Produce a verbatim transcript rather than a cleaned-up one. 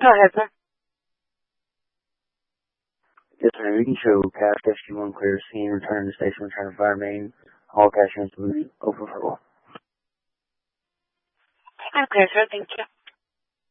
Go ahead, sir. Yes, sir. We can show cash S G one clear scene, return to station, return to fire main. All cash units will be open for all. I'm clear, sir. Thank you.